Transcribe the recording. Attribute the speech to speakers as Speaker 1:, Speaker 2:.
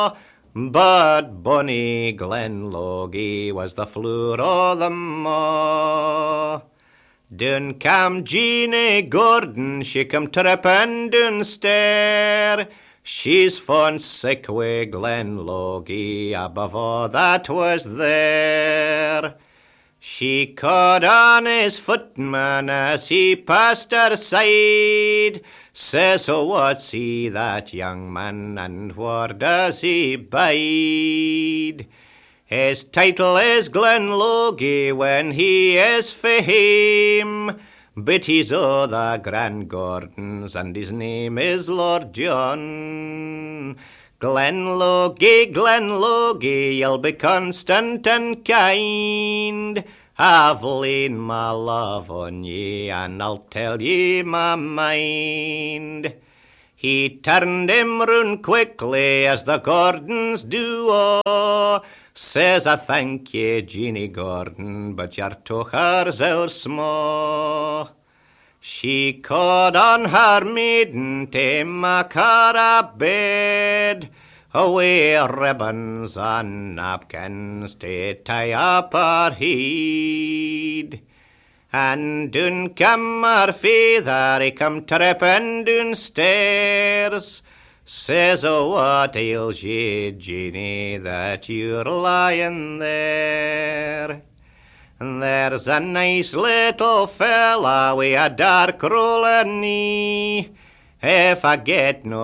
Speaker 1: But bonny Glenlogie was the floor o' the maw. Doon cam Jeanie Gordon, she come trippin' doon stair. She's fun sick wi' Glenlogie, above all that was there. She caught on his footman as he passed her side. Says, oh, what's he, that young man, and where does he bide? His title is Glenlogie when he is fame, but he's o' the Grand Gordons, and his name is Lord John. Glenlogie, Glenlogie, you'll be constant and kind. I've lain my love on ye, and I'll tell ye my mind. He turned him round quickly, as the Gordons do, oh. Says, I thank ye, Jeanie Gordon, but your tocher's our sma'. She caught on her maiden to mak her a bed, away ribbons and napkins to tie up her head. And doon cam her father, he come trippin' downstairs. Says, oh, what ails ye, Jeanie, that you're lying there? There's a nice little fella wi' a dark rollin' knee. If I get no